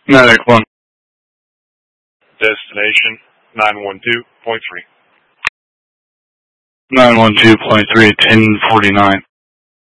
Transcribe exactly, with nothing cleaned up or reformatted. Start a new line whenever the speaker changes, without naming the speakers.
Medic one.
Destination nine one two point three.
nine one two point three, ten forty-nine.